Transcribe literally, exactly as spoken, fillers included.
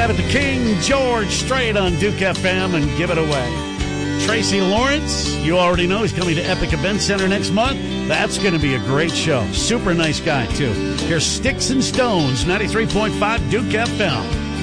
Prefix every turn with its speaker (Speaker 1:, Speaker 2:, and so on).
Speaker 1: have it to King George straight on Duke F M and give it away. Tracy Lawrence, you already know he's coming to Epic Event Center next month. That's going to be a great show. Super nice guy, too. Here's Sticks and Stones, ninety-three point five Duke F M.